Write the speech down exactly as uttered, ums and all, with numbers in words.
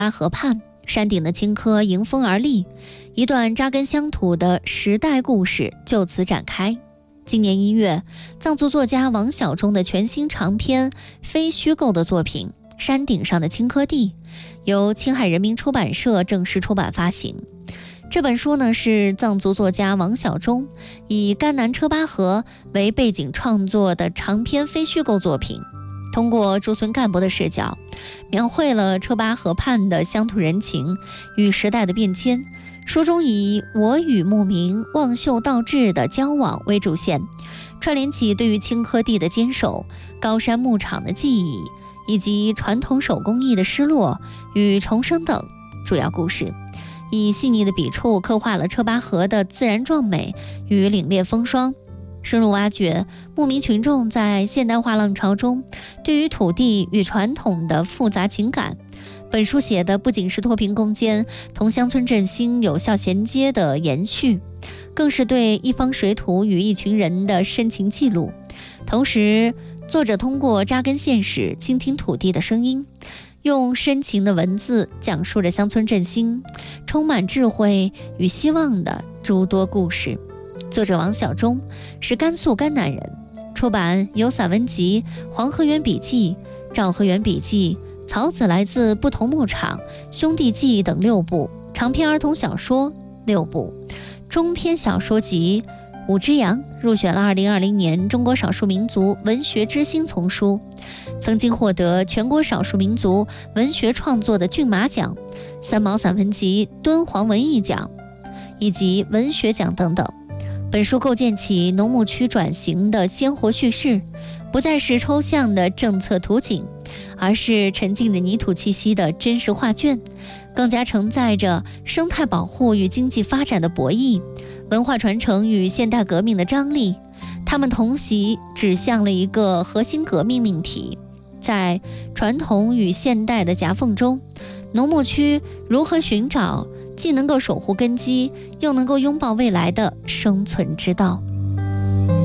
河畔，山顶的青稞迎风而立，一段扎根乡土的时代故事就此展开。今年一月，藏族作家王晓中的全新长篇非虚构的作品《山顶上的青稞地》由青海人民出版社正式出版发行。这本书呢，是藏族作家王晓中以甘南车巴河为背景创作的长篇非虚构作品，通过驻村干部的视角，描绘了车巴河畔的乡土人情与时代的变迁。书中以我与牧民望秀道志的交往为主线，串联起对于青稞地的坚守、高山牧场的记忆，以及传统手工艺的失落与重生等主要故事，以细腻的笔触刻画了车巴河的自然壮美与凛冽风霜，深入挖掘牧民群众在现代化浪潮中对于土地与传统的复杂情感。本书写的不仅是脱贫攻坚、同乡村振兴有效衔接的延续，更是对一方水土与一群人的深情记录。同时，作者通过扎根现实、倾听土地的声音，用深情的文字讲述着乡村振兴充满智慧与希望的诸多故事。作者王晓中是甘肃甘南人，出版有散文集《黄河源笔记》《赵河源笔记》《草籽来自不同牧场》《兄弟记》等六部，长篇儿童小说六部，中篇小说集《五只羊》入选了二零二零年中国少数民族文学之星丛书，曾经获得全国少数民族文学创作的骏马奖、三毛散文集敦煌文艺奖以及文学奖等等。本书构建起农牧区转型的鲜活叙事，不再是抽象的政策图景，而是沉浸着泥土气息的真实画卷，更加承载着生态保护与经济发展的博弈，文化传承与现代革命的张力。它们同时指向了一个核心革命命题，在传统与现代的夹缝中，农牧区如何寻找既能够守护根基，又能够拥抱未来的生存之道。